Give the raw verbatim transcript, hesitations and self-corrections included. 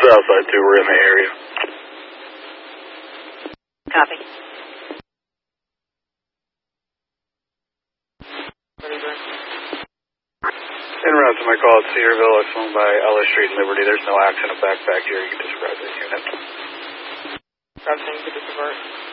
south side too, we're in the area. Copy. What are you doing? En route to my call at Cedarville, I swung by Ellis Street and Liberty. There's no accident of backpack here. You can disregard this unit. Route ten to disregard.